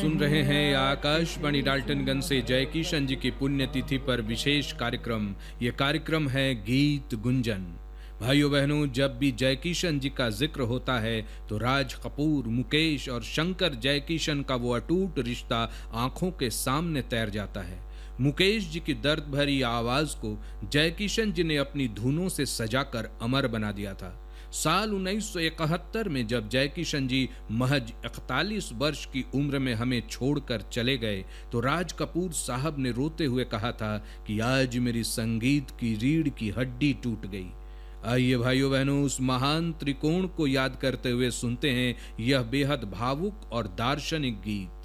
सुन रहे हैं आकाशवाणी डाल्टनगंज से जय किशन जी की पुण्यतिथि पर विशेष कार्यक्रम। ये कार्यक्रम है गीत गुंजन। भाइयों बहनों, जब भी जय किशन जी का जिक्र होता है तो राज कपूर, मुकेश और शंकर जय किशन का वो अटूट रिश्ता आंखों के सामने तैर जाता है। मुकेश जी की दर्द भरी आवाज को जय किशन जी ने अपनी धुनों से सजाकर अमर बना दिया था। साल 1971 में जब जय किशन जी महज 41 वर्ष की उम्र में हमें छोड़कर चले गए तो राज कपूर साहब ने रोते हुए कहा था कि आज मेरी संगीत की रीढ़ की हड्डी टूट गई। आइए भाइयों बहनों, उस महान त्रिकोण को याद करते हुए सुनते हैं यह बेहद भावुक और दार्शनिक गीत।